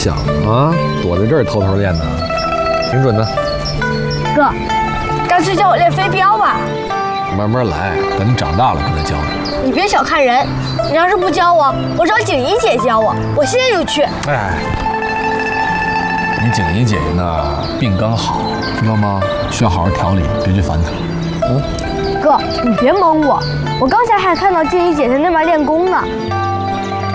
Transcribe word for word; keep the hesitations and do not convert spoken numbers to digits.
想啊，躲在这儿偷偷练呢，挺准的。 哥，干脆教我练飞镖吧。 慢慢来，等你长大了我再教你。 你别小看人，你要是不教我，我找景怡姐教我，我现在就去。 哎，你景怡姐姐呢，病刚好，知道吗？需要好好调理，别去烦她。嗯。 哥，你别蒙我，我刚才还看到静怡姐在那边练功呢。